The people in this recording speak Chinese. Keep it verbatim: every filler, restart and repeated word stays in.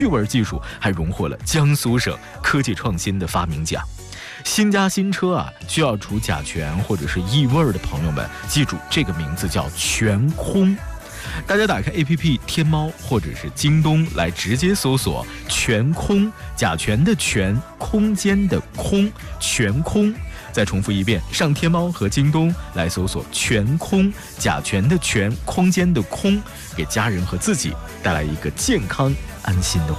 趣味技术还荣获了江苏省科技创新的发明奖。新家新车啊，需要除甲醛或者是异味的朋友们，记住这个名字叫全空。大家打开 A P P 天猫或者是京东来直接搜索全空，甲醛的醛，空间的空，全空。再重复一遍，上天猫和京东来搜索全空，甲醛的醛，空间的空，给家人和自己带来一个健康安心的